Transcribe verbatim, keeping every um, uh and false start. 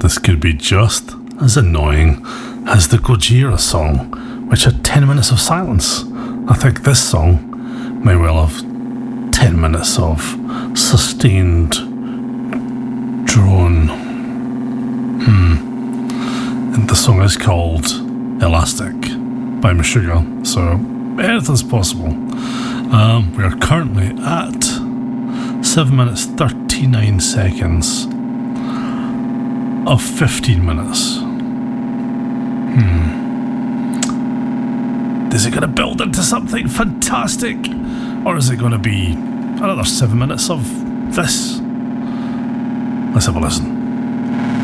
this could be just as annoying as the Gojira song, which had ten minutes of silence. I think this song may well have ten minutes of sustained drone. Hmm. And the song is called Elastic by Meshuggah, so anything's possible. Um, we are currently at seven minutes thirty-nine seconds of fifteen minutes. Hmm. Is it going to build into something fantastic? Or is it going to be another seven minutes of this? Let's have a listen.